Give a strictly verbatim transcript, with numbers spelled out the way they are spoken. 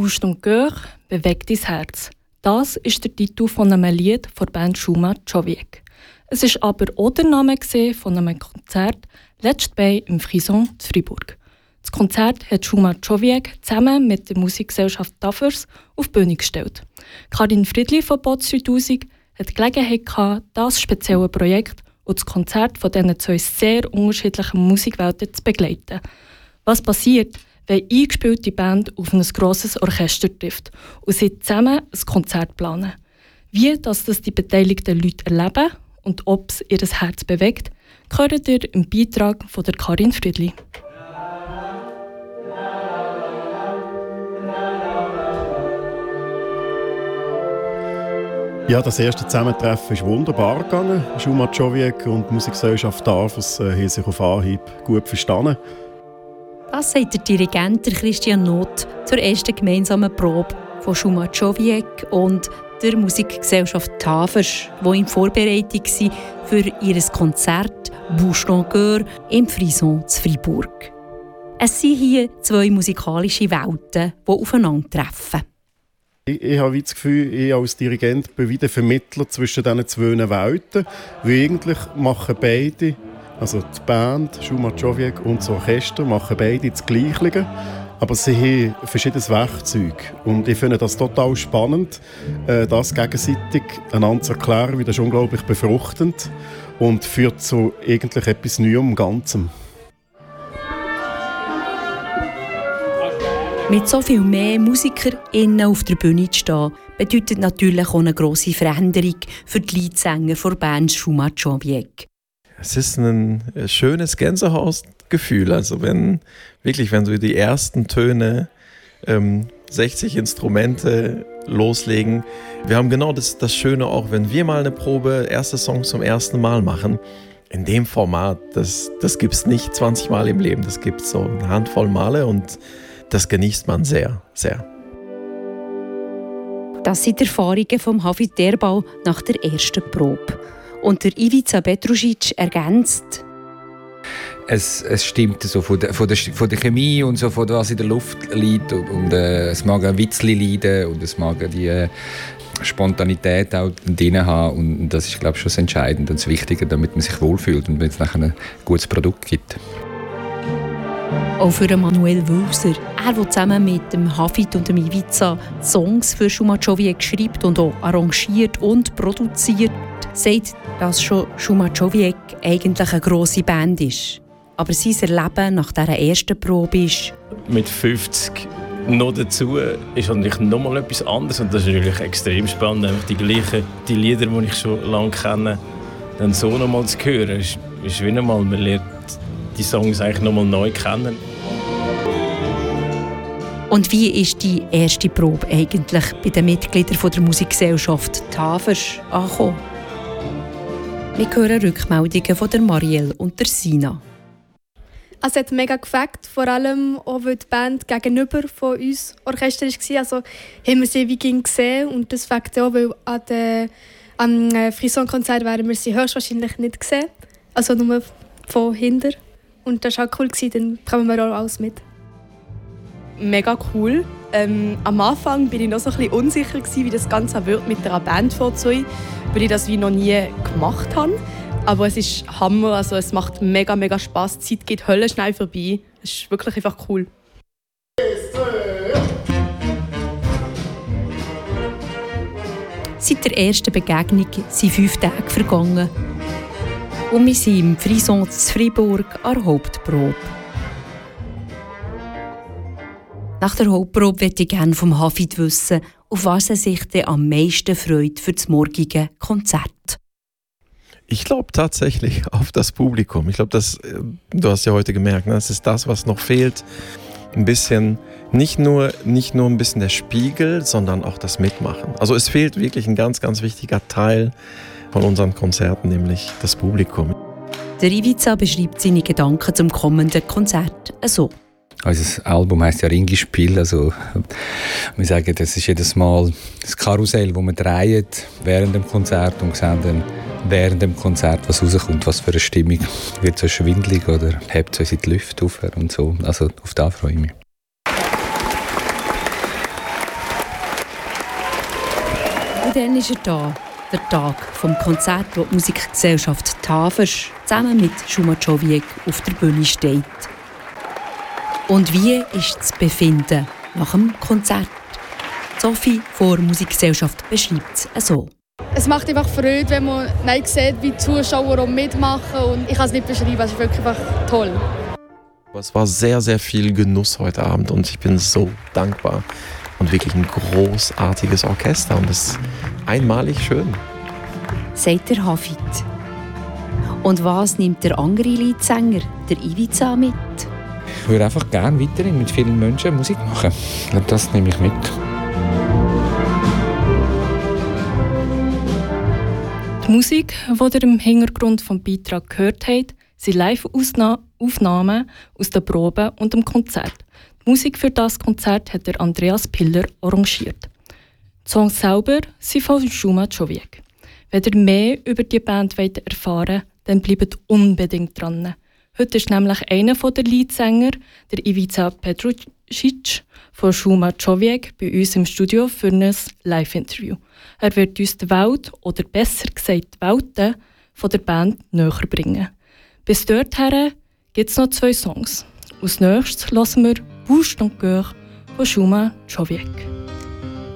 «Bouge ton cœur» bewegt dein Herz. Das ist der Titel von einem Lied von der Band Šuma Čovjek. Es war aber auch der Name von einem Konzert letztes Mai im Frison zu Freiburg. Das Konzert hat Šuma Čovjek zusammen mit der Musikgesellschaft Tafers auf die Bühne gestellt. Karin Friedli von Bots dreitausend hat die Gelegenheit gehabt, das spezielle Projekt und das Konzert von diesen zwei sehr unterschiedlichen Musikwelten zu begleiten. Was passiert, wenn eine eingespielte Band auf ein grosses Orchester trifft und sie zusammen ein Konzert planen? Wie dass das die beteiligten Leute erleben und ob es ihr Herz bewegt, hört ihr im Beitrag von der Karin Friedli. Ja, das erste Zusammentreffen ist wunderbar gegangen. Šuma Čovjek und die Musikgesellschaft Tafers äh, haben sich auf Anhieb gut verstanden. Das sagt der Dirigent Christian Noth zur ersten gemeinsamen Probe von Šuma Čovjek und der Musikgesellschaft Tafers, die in Vorbereitung waren für ihr Konzert «Bouge ton cœur» im Frison zu Freiburg. Es sind hier zwei musikalische Welten, die aufeinandertreffen. Ich, ich habe das Gefühl, ich als Dirigent bin wieder Vermittler zwischen diesen zwei Welten. Weil eigentlich machen beide, also die Band Šuma Čovjek und das Orchester, machen beide das Gleiche. Aber sie haben verschiedenes Werkzeug. Und ich finde das total spannend, das gegenseitig einander zu erklären, wie das ist unglaublich befruchtend und führt zu eigentlich etwas Neuem im Ganzen. Mit so viel mehr MusikerInnen auf der Bühne zu stehen, bedeutet natürlich auch eine grosse Veränderung für die Leadsänger der Band Šuma Čovjek. Es ist ein schönes Gänsehautgefühl. Also wenn wirklich, wenn so die ersten Töne, ähm, sechzig Instrumente loslegen. Wir haben genau das, das Schöne auch, wenn wir mal eine Probe, erste Song zum ersten Mal machen. In dem Format, das, das gibt es nicht zwanzig Mal im Leben. Das gibt es so eine Handvoll Male und das genießt man sehr, sehr. Das sind die Erfahrungen von Hafid Erbal nach der ersten Probe. Und der Ivica Petrušić ergänzt: Es, es stimmt so von der, von, der, von der Chemie und so, von was in der Luft liegt. Und, und äh, es mag ein Witzli leiden und es mag die äh, Spontanität auch drin haben. Und das ist, glaube ich, schon das Entscheidende und das Wichtige, damit man sich wohlfühlt und wenn es nachher ein gutes Produkt gibt. Auch für Manuel Wülser, er, der zusammen mit dem Hafid und dem Ivica Songs für Šuma Čovjek schreibt und auch arrangiert und produziert, sagt, dass schon Šuma Čovjek eigentlich eine grosse Band ist. Aber sein Erleben nach dieser ersten Probe ist: Mit fünfzig noch dazu ist natürlich nochmal etwas anderes und das ist natürlich extrem spannend, einfach die gleichen die Lieder, die ich schon lange kenne, dann so nochmal zu hören. Ist, ist wie nochmal, man lernt die Songs eigentlich nochmal neu kennen. Und wie ist die erste Probe eigentlich bei den Mitgliedern der Musikgesellschaft Tafers angekommen? Wir hören Rückmeldungen von der Marielle und der Sina. Also es hat mega gefällt, vor allem auch weil die Band gegenüber von uns Orchester war. Also haben wir sie wie gesehen und das fängt auch, weil an der, am Frison-Konzert werden wir sie höchstwahrscheinlich nicht gesehen. Also nur von hinten. Und das war auch cool, dann bekommen wir auch alles mit. Mega cool. Ähm, am Anfang war ich noch so ein bisschen unsicher, wie das Ganze wird mit einer Band vorzunehmen, weil ich das wie noch nie gemacht habe. Aber es ist Hammer, also es macht mega, mega Spass. Die Zeit geht höllenschnell vorbei. Es ist wirklich einfach cool. Seit der ersten Begegnung sind fünf Tage vergangen. Und wir sind im Frison zu Freiburg an der Hauptprobe. Nach der Hauptprobe möchte ich gerne vom Hafid wissen, auf was er sich denn am meisten freut für das morgige Konzert. Ich glaube tatsächlich auf das Publikum. Ich glaube, das, du hast ja heute gemerkt, ne? Das ist das, was noch fehlt. Ein bisschen, nicht nur, nicht nur ein bisschen der Spiegel, sondern auch das Mitmachen. Also es fehlt wirklich ein ganz, ganz wichtiger Teil von unseren Konzerten, nämlich das Publikum. Der Ivica beschreibt seine Gedanken zum kommenden Konzert so. Unser Album heisst ja Ringispiel, also wir sagen, das ist jedes Mal das Karussell, das wir drehen während dem Konzert und sehen dann während dem Konzert, was rauskommt, was für eine Stimmung. Wird es so schwindelig oder hebt es uns in die Lüfte auf und so. Also auf das freue ich mich. Und dann ist er da, der Tag vom Konzert, wo die Musikgesellschaft Tafers zusammen mit Schumann-Czówiek auf der Bühne steht. Und wie ist das Befinden nach dem Konzert? Sophie von der Musikgesellschaft beschreibt es so. Es macht einfach Freude, wenn man nein sieht, wie die Zuschauer auch mitmachen. Und ich kann es nicht beschreiben, es ist wirklich einfach toll. Es war sehr, sehr viel Genuss heute Abend und ich bin so dankbar. Und wirklich ein großartiges Orchester und das ist einmalig schön. Sagt der Hafid. Und was nimmt der andere Leadsänger, der Ivica, mit? Ich würde einfach gerne weiterhin mit vielen Menschen Musik machen. Und das nehme ich mit. Die Musik, die ihr im Hintergrund vom Beitrag gehört habt, sind Live-Aufnahmen aus den Proben und dem Konzert. Die Musik für das Konzert hat der Andreas Piller arrangiert. Die Songs selber sind von Schumann-Czówiek. Wenn ihr mehr über die Band erfahren wollt, dann bleibt unbedingt dran. Heute ist nämlich einer der Leadsänger, der Ivica Petrušić von Schumann-Czówiek, bei uns im Studio für ein Live-Interview. Er wird uns die Welt, oder besser gesagt die Welten, von der Band näher bringen. Bis dorthin gibt es noch zwei Songs. Als nächstes hören wir «Bouge ton cœur» von Schumann-Czówiek.